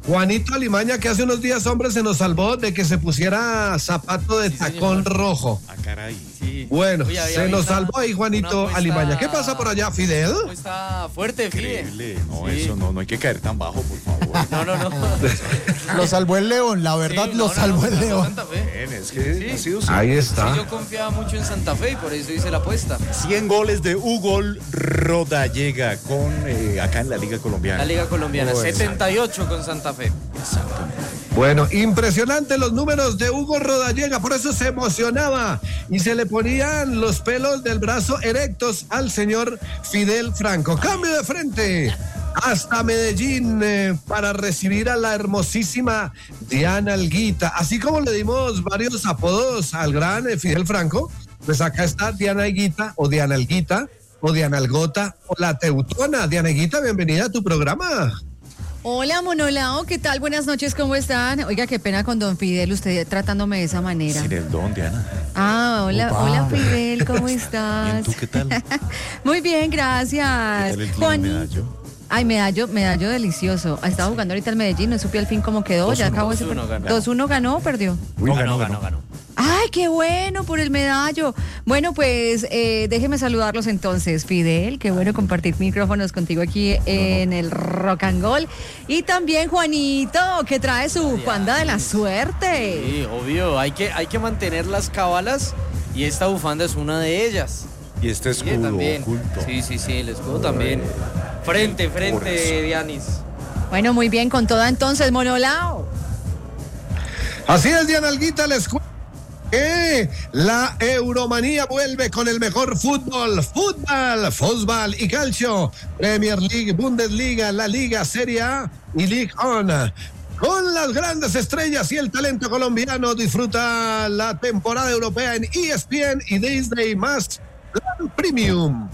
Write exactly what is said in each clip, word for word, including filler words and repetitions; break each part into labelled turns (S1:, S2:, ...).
S1: Juanito Alimaña, que hace unos días, hombre, se nos salvó de que se pusiera zapato de sí, tacón señor. rojo.
S2: Ah, caray.
S1: Sí. Bueno, Oye, se nos salvó ahí Juanito apuesta... Alimaña. ¿Qué pasa por allá, Fidel?
S3: Está fuerte,
S2: Fidel. No, sí. eso no, no hay que caer tan bajo, por favor.
S3: No, no, no.
S4: Lo salvó el León, la verdad, sí, no, lo salvó no, no, el León.
S3: Santa Fe.
S2: Bien, es que sí. ha sido
S1: Ahí está.
S3: Sí, yo confiaba mucho en Santa Fe y por eso hice la apuesta.
S2: cien goles de Hugo Rodallega con eh, acá en la Liga Colombiana.
S3: La Liga Colombiana, oh, setenta y ocho con Santa Fe.
S2: Exactamente.
S1: Bueno, impresionante los números de Hugo Rodallega, por eso se emocionaba y se le ponían los pelos del brazo erectos al señor Fidel Franco. Cambio de frente hasta Medellín eh, para recibir a la hermosísima Diana Alguita. Así como le dimos varios apodos al gran eh, Fidel Franco, pues acá está Diana Alguita o Diana Alguita o Diana Algota o la Teutona. Diana Alguita, bienvenida a tu programa.
S5: Hola, Monolao, ¿qué tal? Buenas noches, ¿cómo están? Oiga, qué pena con don Fidel, usted tratándome de esa manera.
S2: Sin el don, Diana.
S5: Ah, hola, Opa. hola Fidel, ¿cómo estás?
S2: Bien, ¿tú qué tal?
S5: Muy bien, gracias.
S2: ¿Qué tal el Juan? Medallo?
S5: Ay, medallo, medallo delicioso. Estaba jugando ahorita el Medellín, no supe al fin cómo quedó. Ya acabó ese dos uno ganó o perdió.
S2: Uy, ganó, ganó, ganó. ganó.
S5: Ay, qué bueno por el medallo. Bueno, pues eh, déjeme saludarlos entonces, Fidel. Qué bueno compartir micrófonos contigo aquí en el Rock and Roll. Y también Juanito, que trae su bufanda de la suerte.
S3: Sí, obvio. Hay que, hay que mantener las cábalas y esta bufanda es una de ellas.
S2: Y este escudo sí,
S3: también.
S2: oculto.
S3: Sí, sí, sí, el escudo también. Frente, frente, Dianis.
S5: Bueno, muy bien, con toda entonces, Monolao.
S1: Así es, Diana Alguita, el escudo. Eh, la Euromanía vuelve con el mejor fútbol, fútbol, fútbol y calcio, Premier League, Bundesliga, la Liga, Serie A y League On. Con las grandes estrellas y el talento colombiano, disfruta la temporada europea en E S P N y Disney más Plan Premium.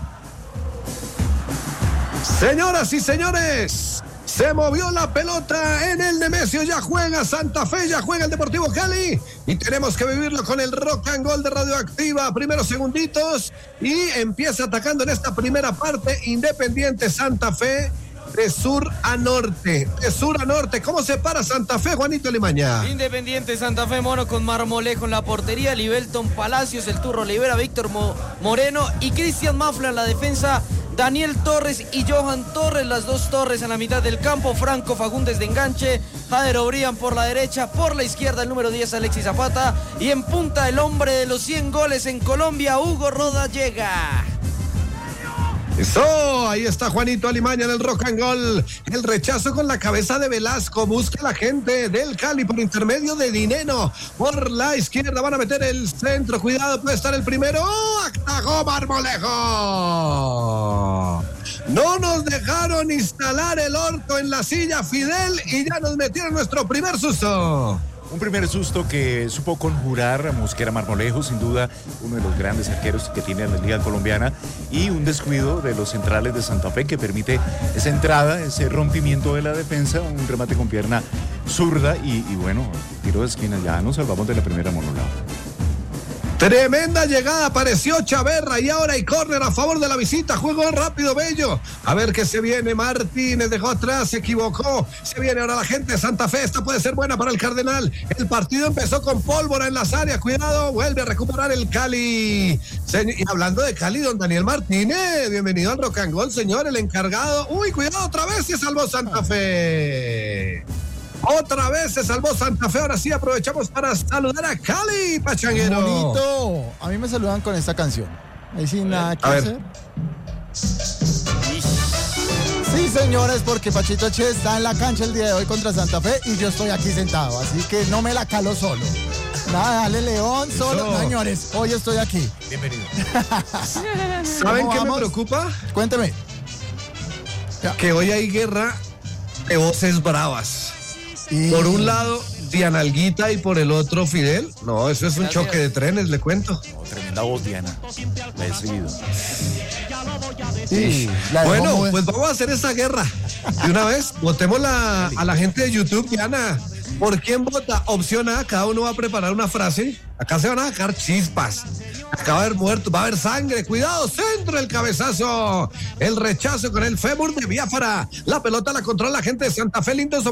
S1: Señoras y señores, se movió la pelota en el Nemesio, ya juega Santa Fe, ya juega el Deportivo Cali y tenemos que vivirlo con el Rock and Roll de Radioactiva. Primeros segunditos y empieza atacando en esta primera parte Independiente Santa Fe de sur a norte, de sur a norte. ¿Cómo se para Santa Fe, Juanito Limaña?
S3: Independiente Santa Fe, mono con Marmolejo en la portería, Libelton Palacios, el Turro Olivera, Víctor Mo- Moreno y Cristian Mafla en la defensa. Daniel Torres y Johan Torres, las dos torres en la mitad del campo, Franco Fagundes de enganche, Jader Obrian por la derecha, por la izquierda el número diez Alexis Zapata y en punta el hombre de los cien goles en Colombia, Hugo Rodallega.
S1: Eso, ahí está Juanito Alimaña en el Rock and Roll. El rechazo con la cabeza de Velasco. Busca la gente del Cali por intermedio de Dineno. Por la izquierda van a meter el centro. Cuidado, puede estar el primero. ¡Oh! ¡Atajó Marmolejo! No nos dejaron instalar el orto en la silla, Fidel, y ya nos metieron nuestro primer susto.
S2: Un primer susto que supo conjurar a Mosquera Marmolejo, sin duda uno de los grandes arqueros que tiene la Liga Colombiana, y un descuido de los centrales de Santa Fe que permite esa entrada, ese rompimiento de la defensa, un remate con pierna zurda y, y bueno, tiro de esquina. Ya nos salvamos de la primera, Monolao.
S1: Tremenda llegada, apareció Chaverra y ahora hay córner a favor de la visita. Juego rápido, bello. A ver qué se viene. Martínez dejó atrás, se equivocó. Se viene ahora la gente de Santa Fe. Esta puede ser buena para el Cardenal. El partido empezó con pólvora en las áreas. Cuidado, vuelve a recuperar el Cali. Y hablando de Cali, don Daniel Martínez, bienvenido al Rock and Roll, señor, el encargado. Uy, cuidado, otra vez se salvó Santa Fe. Otra vez se salvó Santa Fe. Ahora sí aprovechamos para saludar a Cali, pachanguero.
S4: Bonito. A mí me saludan con esta canción. Ahí sin nada que hacer. Sí, señores, porque Pachito Che está en la cancha el día de hoy contra Santa Fe y yo estoy aquí sentado, así que no me la calo solo. Nada, dale León, solo. No, señores, hoy estoy aquí.
S2: Bienvenido.
S1: ¿Saben qué me preocupa?
S4: Cuénteme.
S1: Que hoy hay guerra de voces bravas. Y... por un lado, Diana Alguita y por el otro, Fidel. No, eso es un Gracias. choque de trenes, le cuento.
S2: No, tremenda voz, Diana. La he seguido.
S1: Sí, bueno, muy... pues vamos a hacer esa guerra. De una vez, votemos la, a la gente de YouTube, Diana. ¿Por quién vota? Opción A, cada uno va a preparar una frase. Acá se van a sacar chispas. Acá va a haber muertos, va a haber sangre. Cuidado, centro, el cabezazo. El rechazo con el fémur de Biafara. La pelota la controla la gente de Santa Fe. Lindo